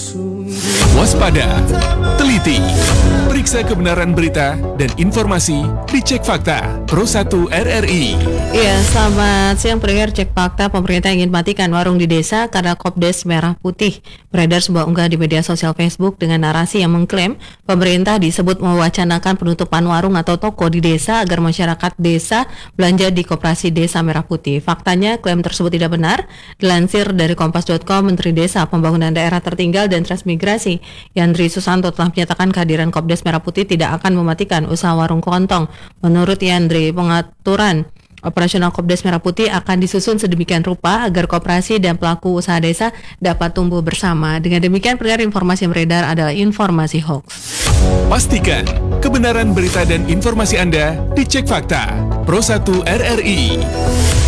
Waspada, teliti, periksa kebenaran berita dan informasi di Cek Fakta Pro 1 RRI. Ya, selamat siang pendengar Cek Fakta. Pemerintah ingin matikan warung di desa karena Kopdes Merah Putih. Beredar sebuah unggahan di media sosial Facebook dengan narasi yang mengklaim pemerintah disebut mewacanakan penutupan warung atau toko di desa agar masyarakat desa belanja di Koperasi Desa Merah Putih. Faktanya, klaim tersebut tidak benar. Dilansir dari Kompas.com, Menteri Desa, Pembangunan Daerah Tertinggal dan Transmigrasi Yandri Susanto telah menyatakan kehadiran Kopdes Merah Putih tidak akan mematikan usaha warung kelontong. Menurut Yandri, pengaturan operasional Kopdes Merah Putih akan disusun sedemikian rupa agar koperasi dan pelaku usaha desa dapat tumbuh bersama. Dengan demikian, pendengar, informasi yang beredar adalah informasi hoax. Pastikan kebenaran berita dan informasi Anda di Cek Fakta Pro 1 RRI.